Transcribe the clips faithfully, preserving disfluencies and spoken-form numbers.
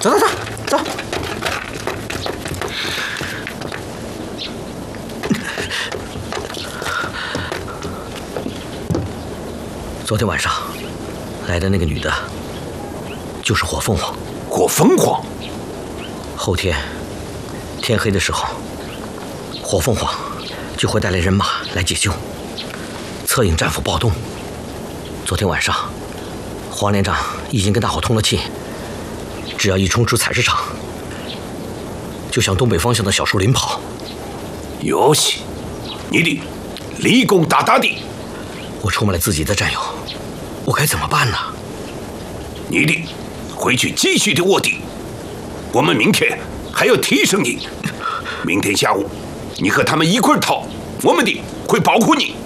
走走走走。昨天晚上来的那个女的，就是火凤凰。 火凤凰。 后天天黑的时候，火凤凰就会带来人马来解救，策应战俘暴动。昨天晚上，黄连长已经跟大伙通了气，只要一冲出采石场，就向东北方向的小树林跑。 よし，你的立功大大的。 我出卖了自己的战友，我该怎么办呢？ 你的回去继续的卧底，我们明天还要提升你。明天下午，你和他们一块逃，我们的会保护你。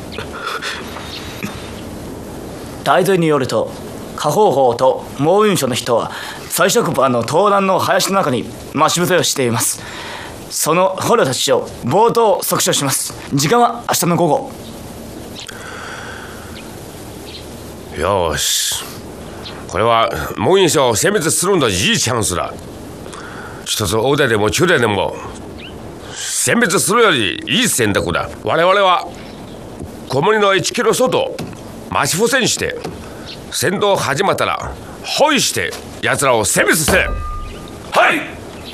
大豆によると、下方法と猛雲署の人は最色部の東南の林の中に待ち伏せをしています。その捕虜たちを冒頭速射します。時間は明日の午後。 よし、これは猛雲署を殲滅するのいいチャンスだ。一つ大手でも中手でも殲滅するよりいい選択だ。我々は小森のいちキロ外待ち伏せにして、戦闘始まったら包囲して奴らを殲滅せ。 はい。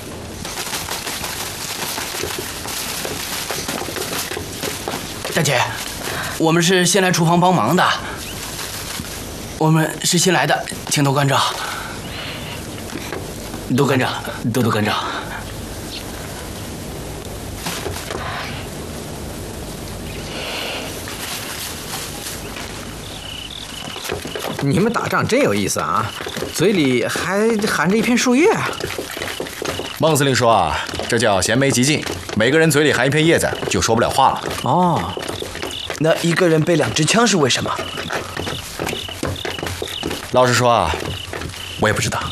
大姐，我们是先来厨房帮忙的，我们是新来的，请都跟着，都跟着，都都跟着。 你们打仗真有意思啊，嘴里还含着一片树叶。 孟司令说啊，这叫衔枚急进，每个人嘴里含一片叶子，就说不了话了。 哦， 那一个人背两支枪是为什么？ 老实说啊，我也不知道。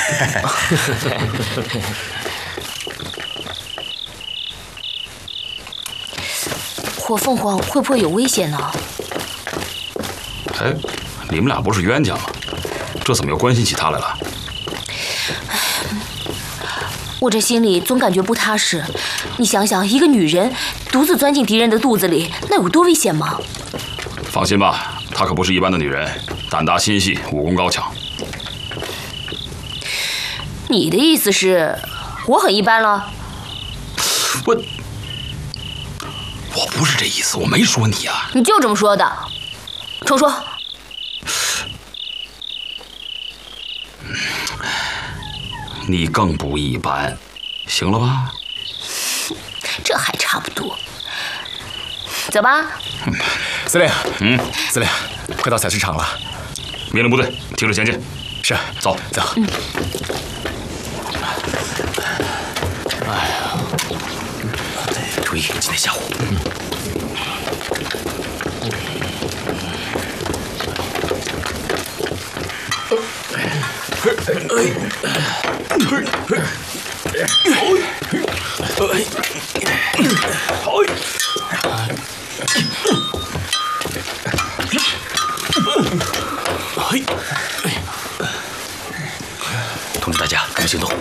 火凤凰会不会有危险呢？ 哎，你们俩不是冤家吗？这怎么又关心起他来了？ 我这心里总感觉不踏实。你想想，一个女人独自钻进敌人的肚子里，那有多危险吗？ 放心吧，她可不是一般的女人，胆大心细，武功高强。 你的意思是，我很一般了？ 我我不是这意思，我没说你啊。 你就这么说的，重说。 你更不一般，行了吧？ 这还差不多。走吧。 司令， 嗯， 司令，快到采石场了。 命令部队停止前进。 是， 走走。 嗯。 哎呀，注意，今天下午。嗯。 通知大家，跟我行动。